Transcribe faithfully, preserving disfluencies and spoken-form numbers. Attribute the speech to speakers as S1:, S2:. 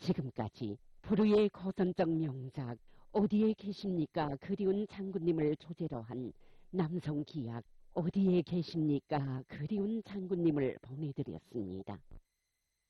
S1: 지금까지 불후의 거선적 명작 어디에 계십니까 그리운 장군님을 소재로 한 남성 기악 어디에 계십니까 그리운 장군님을 보내드렸습니다.